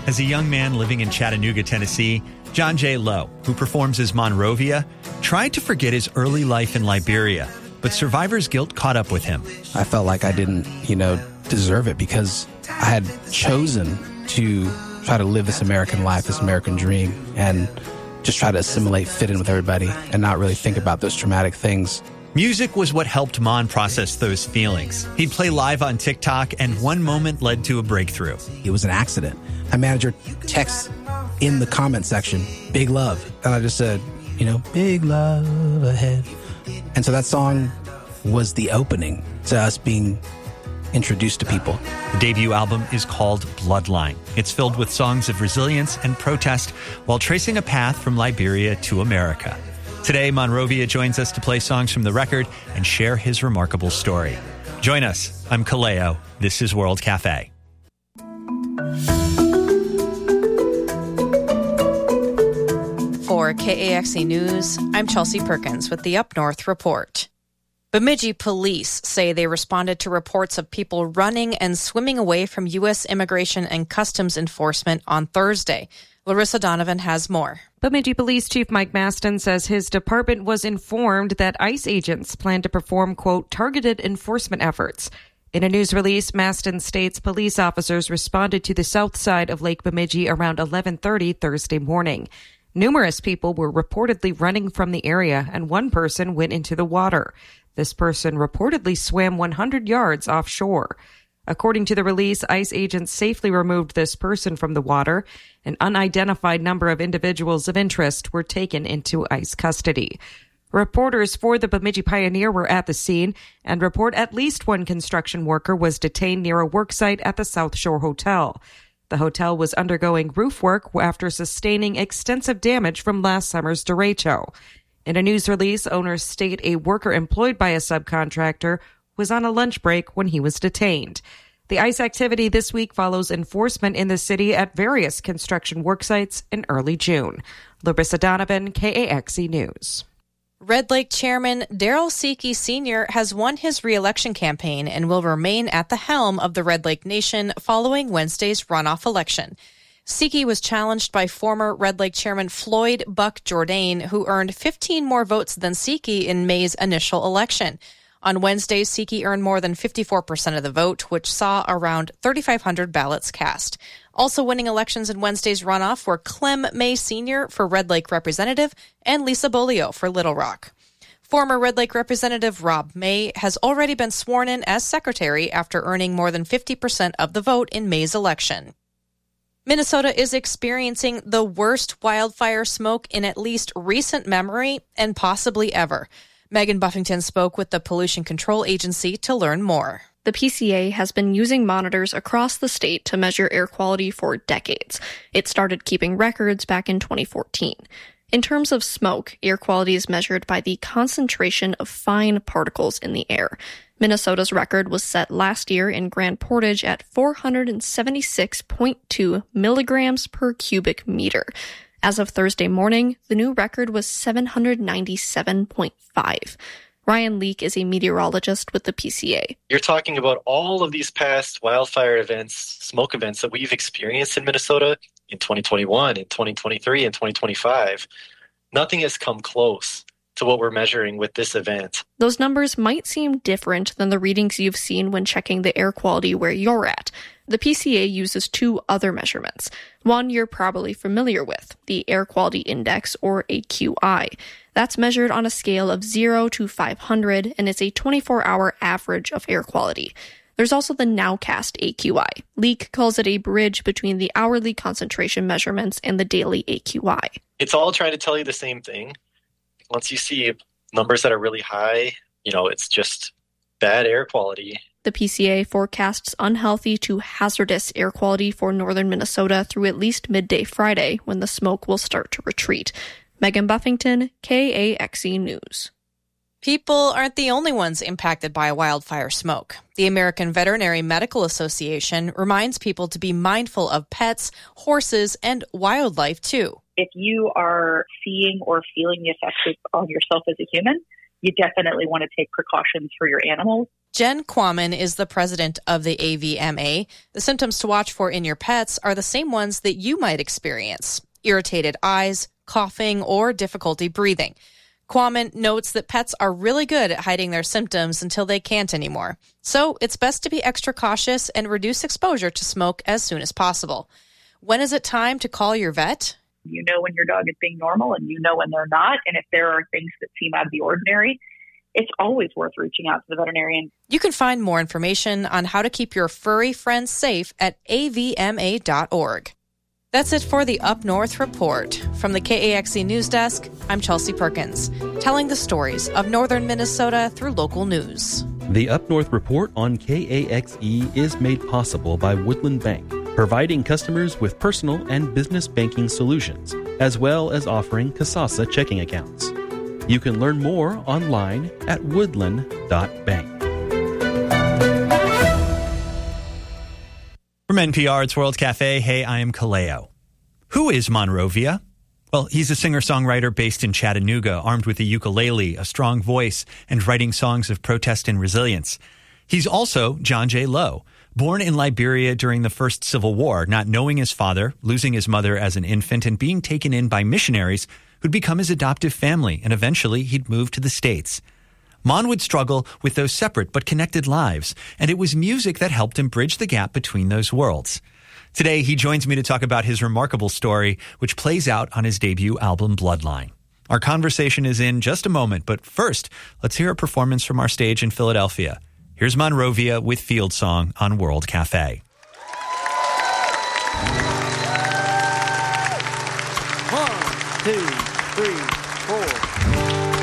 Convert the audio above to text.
As a young man living in Chattanooga, Tennessee, John J. Lowe, who performs as Monrovia, tried to forget his early life in Liberia, but survivor's guilt caught up with him. I felt like I didn't, deserve it because I had chosen to try to live this American life, this American dream, and just try to assimilate, fit in with everybody, and not really think about those traumatic things. Music was what helped Mon process those feelings. He'd play live on TikTok, and one moment led to a breakthrough. It was an accident. My manager texts in the comment section, "Big love." And I just said, "Big love ahead." And so that song was the opening to us being introduced to people. The debut album is called Bloodline. It's filled with songs of resilience and protest while tracing a path from Liberia to America. Today, Monrovia joins us to play songs from the record and share his remarkable story. Join us. I'm Kaleo. This is World Cafe. For KAXE News, I'm Chelsea Perkins with the Up North Report. Bemidji police say they responded to reports of people running and swimming away from U.S. Immigration and Customs Enforcement on Thursday. Larissa Donovan has more. Bemidji Police Chief Mike Maston says his department was informed that ICE agents plan to perform, quote, targeted enforcement efforts. In a news release, Maston states police officers responded to the south side of Lake Bemidji around 11:30 Thursday morning. Numerous people were reportedly running from the area, and one person went into the water. This person reportedly swam 100 yards offshore. According to the release, ICE agents safely removed this person from the water. An unidentified number of individuals of interest were taken into ICE custody. Reporters for the Bemidji Pioneer were at the scene and report at least one construction worker was detained near a worksite at the South Shore Hotel. The hotel was undergoing roof work after sustaining extensive damage from last summer's derecho. In a news release, owners state a worker employed by a subcontractor was on a lunch break when he was detained. The ICE activity this week follows enforcement in the city at various construction worksites in early June. Larissa Donovan, KAXE News. Red Lake Chairman Darrell Seeke Sr. has won his re-election campaign and will remain at the helm of the Red Lake Nation following Wednesday's runoff election. Seeke was challenged by former Red Lake Chairman Floyd Buck Jourdain, who earned 15 more votes than Seeke in May's initial election. On Wednesday, Seeke earned more than 54% of the vote, which saw around 3,500 ballots cast. Also winning elections in Wednesday's runoff were Clem May Sr. for Red Lake Representative and Lisa Bolio for Little Rock. Former Red Lake Representative Rob May has already been sworn in as secretary after earning more than 50% of the vote in May's election. Minnesota is experiencing the worst wildfire smoke in at least recent memory and possibly ever. Megan Buffington spoke with the Pollution Control Agency to learn more. The PCA has been using monitors across the state to measure air quality for decades. It started keeping records back in 2014. In terms of smoke, air quality is measured by the concentration of fine particles in the air. Minnesota's record was set last year in Grand Portage at 476.2 milligrams per cubic meter. As of Thursday morning, the new record was 797.5. Ryan Leake is a meteorologist with the PCA. You're talking about all of these past wildfire events, smoke events that we've experienced in Minnesota in 2021, in 2023, and 2025. Nothing has come close to what we're measuring with this event. Those numbers might seem different than the readings you've seen when checking the air quality where you're at. The PCA uses two other measurements. One you're probably familiar with, the Air Quality Index, or AQI. That's measured on a scale of 0 to 500 and is a 24-hour average of air quality. There's also the Nowcast AQI. Leake calls it a bridge between the hourly concentration measurements and the daily AQI. It's all trying to tell you the same thing. Once you see numbers that are really high, it's just bad air quality. The PCA forecasts unhealthy to hazardous air quality for northern Minnesota through at least midday Friday, when the smoke will start to retreat. Megan Buffington, KAXE News. People aren't the only ones impacted by wildfire smoke. The American Veterinary Medical Association reminds people to be mindful of pets, horses, and wildlife, too. If you are seeing or feeling the effects on yourself as a human, you definitely want to take precautions for your animals. Jen Quammen is the president of the AVMA. The symptoms to watch for in your pets are the same ones that you might experience: irritated eyes, coughing, or difficulty breathing. Quammen notes that pets are really good at hiding their symptoms until they can't anymore. So it's best to be extra cautious and reduce exposure to smoke as soon as possible. When is it time to call your vet? You know when your dog is being normal and you know when they're not. And if there are things that seem out of the ordinary, it's always worth reaching out to the veterinarian. You can find more information on how to keep your furry friends safe at avma.org. That's it for the Up North Report. From the KAXE News Desk, I'm Chelsea Perkins, telling the stories of northern Minnesota through local news. The Up North Report on KAXE is made possible by Woodland Bank, providing customers with personal and business banking solutions, as well as offering Kasasa checking accounts. You can learn more online at woodland.bank. From NPR, it's World Cafe. Hey, I am Kaleo. Who is Monrovia? Well, he's a singer-songwriter based in Chattanooga, armed with a ukulele, a strong voice, and writing songs of protest and resilience. He's also John J. Lowe, born in Liberia during the First Civil War, not knowing his father, losing his mother as an infant, and being taken in by missionaries who'd become his adoptive family, and eventually he'd move to the States. Mon would struggle with those separate but connected lives, and it was music that helped him bridge the gap between those worlds. Today, he joins me to talk about his remarkable story, which plays out on his debut album, Bloodline. Our conversation is in just a moment, but first, let's hear a performance from our stage in Philadelphia. Here's Monrovia with Field Song on World Cafe.